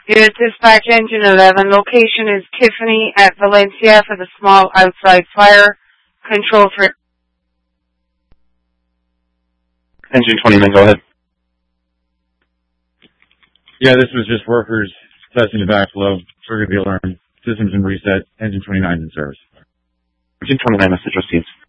Here at Dispatch Engine 11, location is Tiffany at Valencia for the small outside fire. Control for... Engine 29, go ahead. Yeah, this was just workers testing the backflow. Triggered the alarm. System's been reset. Engine 29 is in service. Engine 29, message received.